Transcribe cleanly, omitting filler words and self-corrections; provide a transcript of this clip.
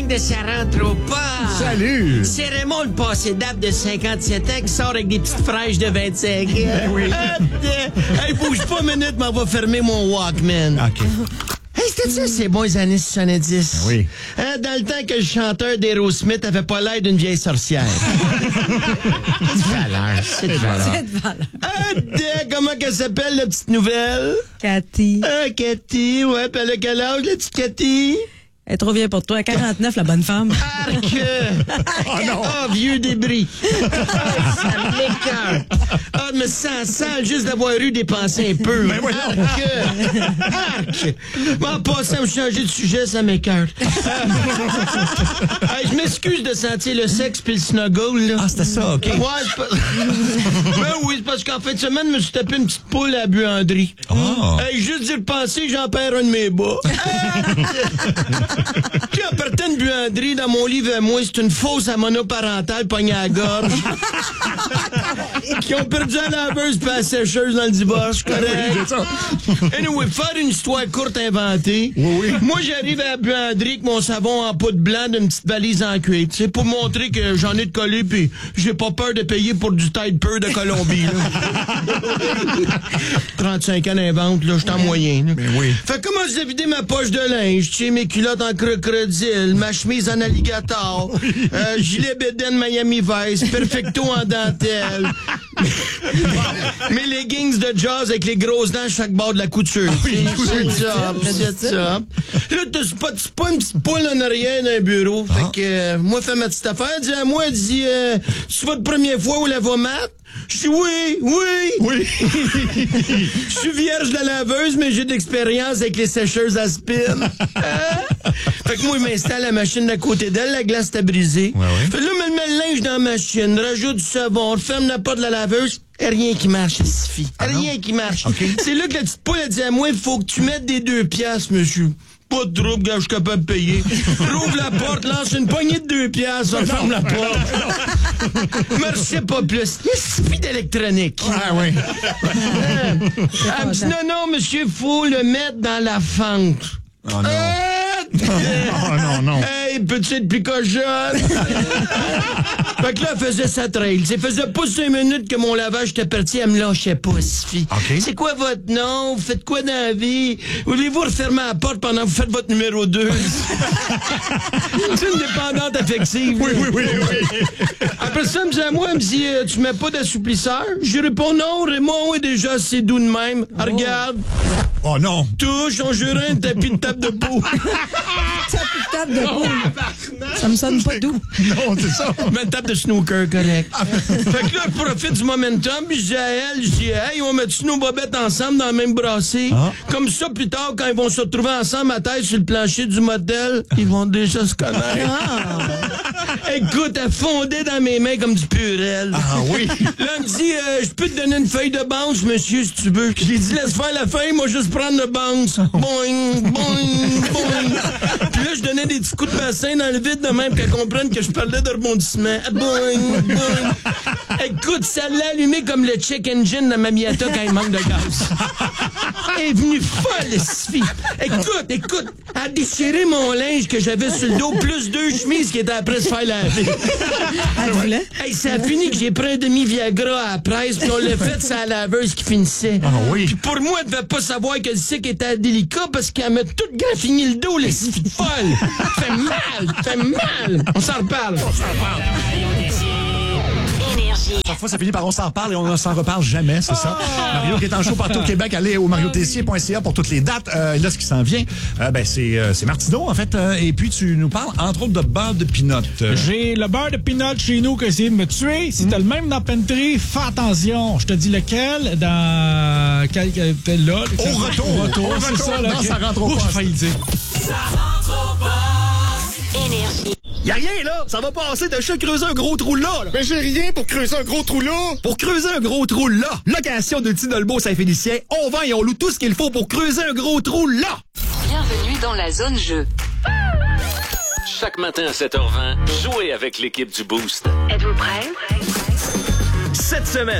gang de Ça rentre au pas. Salut! C'est Raymond, le passé date de 57 ans, qui sort avec des petites fraîches de 25 ans. Ben oui. Hey, bouge pas une minute, m'en va fermer mon Walkman. OK. Hey, c'était ça, ces bons années 70. Oui. Hein, dans le temps que le chanteur d'Aerosmith avait pas l'air d'une vieille sorcière. C'est de valeur, c'est de valeur. C'est de valeur. Comment qu'elle s'appelle, la petite nouvelle? Cathy. Cathy, ouais, pis elle a quel âge, la petite Cathy? Elle est trop vieille pour toi. À 49, la bonne femme. Arc! Oh non! Oh, vieux débris! Ça m'écoeure! Ah, je me sens sale juste d'avoir eu des pensées un peu. Ben voyons. Arc! Bon, en passant, me changer de sujet, ça m'écoeure. Hey, je m'excuse de sentir le sexe pis le snuggle, là. Ah, c'était ça, OK. Ouais, c'est pas... Ben oui, c'est parce qu'en fin de semaine, je me suis tapé une petite poule à la buanderie. Oh. Hey, juste d'y repenser, j'en perds un de mes bas. Puis en partant de buanderie, dans mon livre à moi, c'est une fausse à monoparentale pognée à la gorge. Qui ont perdu la laveuse pis la sécheuse dans le divorce, correct? Oui, c'est ça. Anyway, faire une histoire courte inventée. Oui. Moi, j'arrive à la buanderie avec mon savon en poudre blanc d'une petite valise en cuir, tu sais, pour montrer que j'en ai de collé pis j'ai pas peur de payer pour du Tide Peur de Colombie, là. 35 ans d'invente, là, j'étais en moyen, là. Mais oui. Fait que commence à vider ma poche de linge, tu sais, mes culottes en crocodile, ma chemise en alligator, gilet bédaine Miami Vice, perfecto en dentelle, mes leggings de jazz avec les grosses dents à chaque bord de la couture. C'est ça. Là, c'est pas une petite poule en arrière d'un bureau. Fait que, moi, fais ma petite affaire, dis à moi, c'est votre première fois au lavomat? Je dis oui. Je suis vierge de la laveuse, mais j'ai de l'expérience avec les sécheuses à spin. Fait que moi, il m'installe la machine d'à côté d'elle, la glace était brisée. Ouais. Fait que là, je mets le linge dans la machine, rajoute du savon, referme la porte de la laveuse. Rien qui marche, ça suffit. Rien qui marche. Okay. C'est là que la petite poule a dit à moi, il faut que tu mettes des 2 piastres, monsieur. Pas de trouble, gars, je suis capable de payer. Rouvre la porte, lance une poignée de 2 piastres, ferme la porte. Marchait pas plus. Il y a 6 pieds d'électronique. Ah, oui. Elle me dit, non, monsieur, faut le mettre dans la fente. Oh non. Oh non. Hey, petite picochonne! Fait que là, elle faisait sa trail. Ça faisait pas 5 minutes que mon lavage était parti, elle me lâchait pas, Sophie. OK. C'est quoi votre nom? Vous faites quoi dans la vie? Voulez-vous refermer la porte pendant que vous faites votre numéro 2? C'est une dépendante affective. Oui. Après ça, elle me dit à moi, elle me dit, tu mets pas d'assouplisseur? Je réponds non, Raymond est déjà assez doux de même. Regarde, Oh non. touche, on jurait un tapis de table de peau. Table de poule. Ça me sonne pas doux. Non, c'est ça. Mais une table de snooker, correct. Fait que là, je profite du momentum, puis je dis à elle, hey, on va mettre nos bobettes ensemble dans le même brassée. Ah. Comme ça, plus tard, quand ils vont se retrouver ensemble à tête sur le plancher du motel, ils vont déjà se connaître. Écoute, elle fondait dans mes mains comme du purel. Ah oui. Là, elle me dit, je peux te donner une feuille de bounce, monsieur, si tu veux. J'ai dit, laisse faire la feuille, moi, juste prendre le bounce. Boing, boing, boing. Puis là, je donnais des petits coups de bassin dans le vide de même qu'elle comprenne que je parlais de rebondissement. Boing, boing. Écoute, ça l'a allumé comme le check engine de ma Miata quand il manque de gaz. Elle est venue folle, cette fille. Écoute, elle a déchiré mon linge que j'avais sur le dos, plus 2 chemises qui étaient après se faire laver. Elle voulait. Hey, ça a fini que j'ai pris un demi-Viagra à la presse, puis on l'a fait, c'est la laveuse qui finissait. Ah oui. Puis pour moi, elle devait pas savoir que le cycle était délicat parce qu'elle m'a tout graffiné le dos, la fille folle. Fait mal. On s'en reparle. Parfois, ça finit par on s'en reparle et on ne s'en reparle jamais, c'est ça. Mario qui est en show partout au Québec, allez au mariotessier.ca pour toutes les dates. Là, ce qui s'en vient, c'est Martineau, en fait. Et puis, tu nous parles, entre autres, de beurre de pinot. J'ai le beurre de pinot chez nous qui a essayé de me tuer. Si t'as le même dans Pentry, fais attention. Je te dis lequel dans... Là, Au retour, c'est ça. Là, non, ça rentre au j'ai poste. failli le dire. Énergie. Y'a rien, là! Ça va passer de juste creuser un gros trou là! Mais j'ai rien pour creuser un gros trou là! Pour creuser un gros trou là! Location de Tinolbo Saint-Félicien, on vend et on loue tout ce qu'il faut pour creuser un gros trou là! Bienvenue dans la zone jeu. Chaque matin à 7h20, jouez avec l'équipe du Boost. Êtes-vous prêts? Cette semaine,